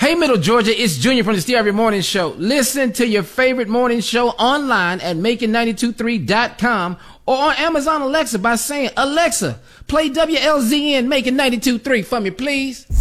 Hey, Middle Georgia, it's Junior from the Steve Harvey Morning Show. Listen to your favorite morning show online at making923.com or on Amazon Alexa by saying, Alexa, play WLZN Making 92.3 for me, please.